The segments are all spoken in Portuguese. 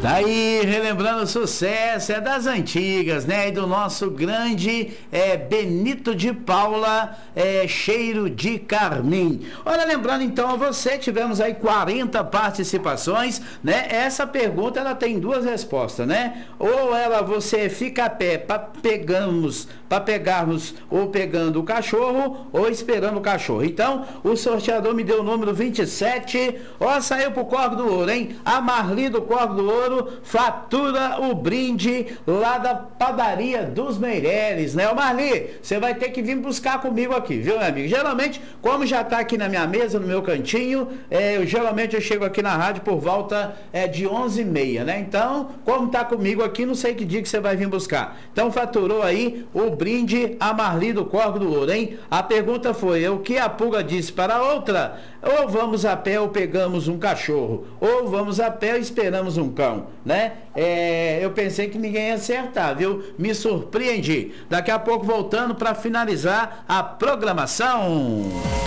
Tá aí, relembrando o sucesso, é das antigas, né? E do nosso grande Benito de Paula, Cheiro de Carmim. Olha, lembrando então a você, tivemos aí 40 participações, né? Essa pergunta, ela tem duas respostas, né? Ou você fica a pé para pegarmos ou pegando o cachorro, ou esperando o cachorro. Então, o sorteador me deu o número 27, saiu pro Corvo do Ouro, hein? A Marli do Corvo do Ouro fatura o brinde lá da padaria dos Meireles, né? Ô Marli, você vai ter que vir buscar comigo aqui, viu, meu amigo? Geralmente, como já tá aqui na minha mesa, no meu cantinho, eu chego aqui na rádio por volta de 11h30, né? Então, como tá comigo aqui, não sei que dia que você vai vir buscar. Então, faturou aí o brinde a Marli do Corvo do Ouro, hein? A pergunta foi, o que a pulga disse para a outra? Ou vamos a pé ou pegamos um cachorro, ou vamos a pé ou esperamos um cão, né? Eu pensei que ninguém ia acertar, viu? Me surpreendi. Daqui a pouco voltando para finalizar a programação.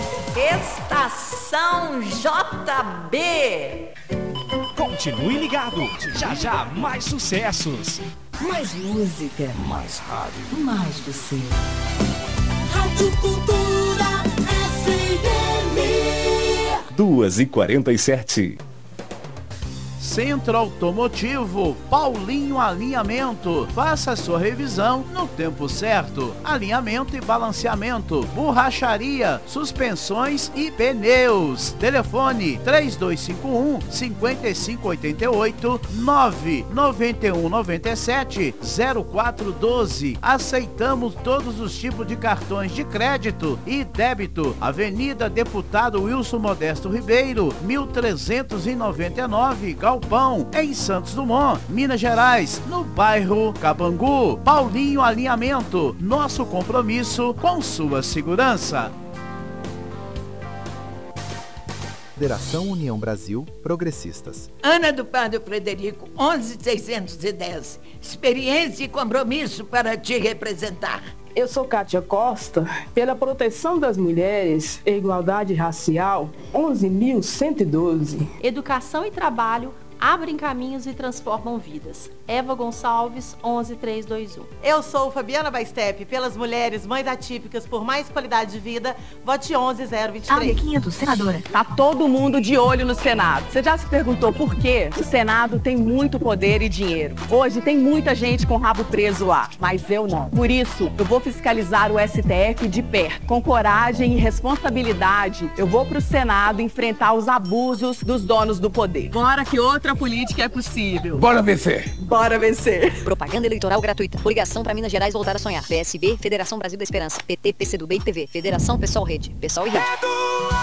Estação JB. Continue ligado. Já mais sucessos. Mais música. Mais rádio. Mais você. Rádio Cultura FM. 2h47. Centro Automotivo Paulinho Alinhamento. Faça a sua revisão no tempo certo. Alinhamento e balanceamento, borracharia, suspensões e pneus. Telefone 3251-5588 99197-0412. Aceitamos todos os tipos de cartões de crédito e débito. Avenida Deputado Wilson Modesto Ribeiro, 1399, Galpão, em Santos Dumont, Minas Gerais, no bairro Cabangu. Paulinho Alinhamento, nosso compromisso com sua segurança. Federação União Brasil Progressistas. Ana do Padre Frederico, 11610. Experiência e compromisso para te representar. Eu sou Kátia Costa, pela proteção das mulheres e igualdade racial, 11.112. Educação e trabalho abrem caminhos e transformam vidas. Eva Gonçalves, 11321. Eu sou Fabiana Baistep, pelas mulheres mães atípicas por mais qualidade de vida, vote 11023. Arlequinha, senadora. Tá todo mundo de olho no Senado. Você já se perguntou por quê? O Senado tem muito poder e dinheiro. Hoje tem muita gente com o rabo preso lá, mas eu não. Por isso, eu vou fiscalizar o STF de perto. Com coragem e responsabilidade, eu vou pro Senado enfrentar os abusos dos donos do poder. Bora que outra política é possível. Bora vencer. Bora vencer. Propaganda eleitoral gratuita. Coligação para Minas Gerais voltar a sonhar. PSB, Federação Brasil da Esperança. PT, PCdoB e PV. Federação Pessoal Rede. Pessoal e Rede.